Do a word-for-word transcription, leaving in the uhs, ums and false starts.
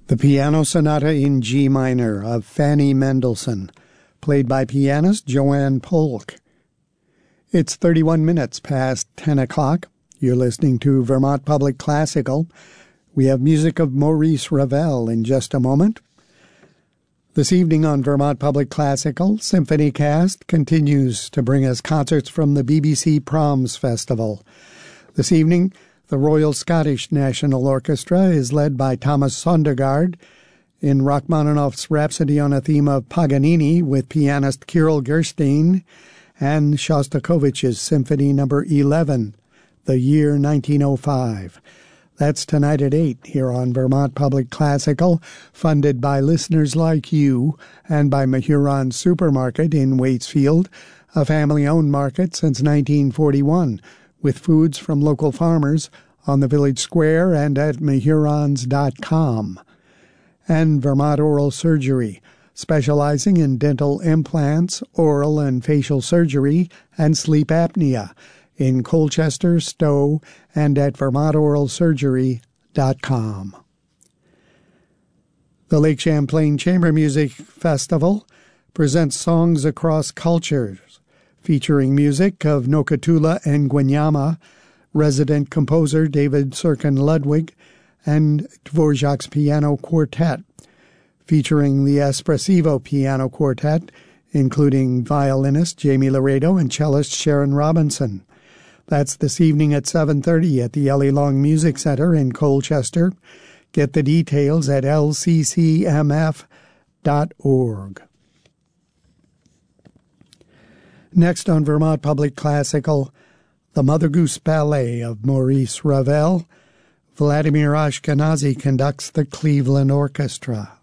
The Piano Sonata in G Minor of Fanny Mendelssohn, played by pianist Joanne Polk. It's thirty-one minutes past ten o'clock. You're listening to Vermont Public Classical. We have music of Maurice Ravel in just a moment. This evening on Vermont Public Classical, Symphony Cast continues to bring us concerts from the B B C Proms Festival. This evening, the Royal Scottish National Orchestra is led by Thomas Sondergaard in Rachmaninoff's Rhapsody on a Theme of Paganini with pianist Kirill Gerstein, and Shostakovich's Symphony Number eleven, The Year nineteen oh five. That's tonight at eight here on Vermont Public Classical, funded by listeners like you and by Mahuron Supermarket in Waitsfield, a family-owned market since nineteen forty-one, with foods from local farmers on the village square and at mahurons dot com. And Vermont Oral Surgery, specializing in dental implants, oral and facial surgery, and sleep apnea, in Colchester, Stowe, and at vermont oral surgery dot com. The Lake Champlain Chamber Music Festival presents Songs Across Cultures, featuring music of Nokatula and Gwenyama, resident composer David Serkin Ludwig, and Dvorak's Piano Quartet, featuring the Espressivo Piano Quartet, including violinist Jamie Laredo and cellist Sharon Robinson. That's this evening at seven thirty at the Ellie Long Music Center in Colchester. Get the details at l c c m f dot org. Next on Vermont Public Classical, the Mother Goose Ballet of Maurice Ravel. Vladimir Ashkenazy conducts the Cleveland Orchestra.